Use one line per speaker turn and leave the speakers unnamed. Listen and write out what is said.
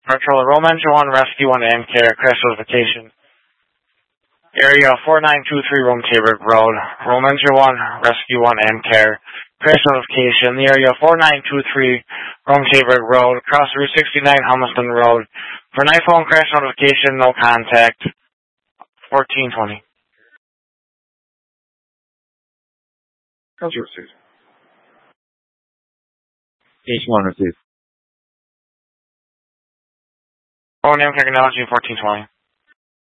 Patrol Rome Engine 1, Rescue 1, AmCare, crash notification. Area 4923 Rome Taberg Road, Rome Engine 1, Rescue 1, AmCare, crash notification. The area 4923 Rome Taberg Road, across Route 69 Hummiston Road. For night phone crash notification, no contact. 1420.
How's your receipt?
Station 1 received.
Phone name technology 1420.